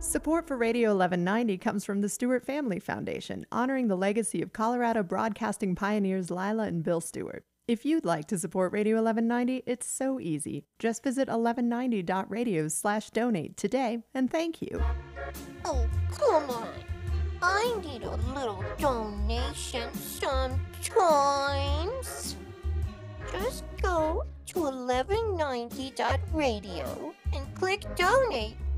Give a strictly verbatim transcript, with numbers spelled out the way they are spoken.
Support for Radio eleven ninety comes from the Stewart Family Foundation, honoring the legacy of Colorado broadcasting pioneers Lila and Bill Stewart. If you'd like to support Radio eleven ninety, it's so easy. Just visit eleven ninety dot radio slash donate today, and thank you. Oh, come on. I need a little donation sometimes. Just go to eleven ninety dot radio and click donate.